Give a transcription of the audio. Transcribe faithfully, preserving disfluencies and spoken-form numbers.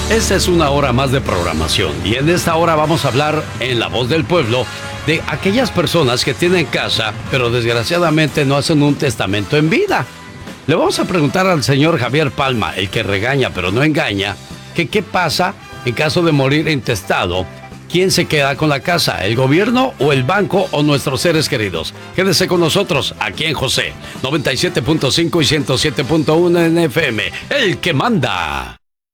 Esta es una hora más de programación y en esta hora vamos a hablar en La Voz del Pueblo de aquellas personas que tienen casa, pero desgraciadamente no hacen un testamento en vida. Le vamos a preguntar al señor Javier Palma, el que regaña pero no engaña, que qué pasa en caso de morir intestado. ¿Quién se queda con la casa? ¿El gobierno o el banco o nuestros seres queridos? Quédese con nosotros aquí en José noventa y siete punto cinco y ciento siete punto uno en F M, el que manda.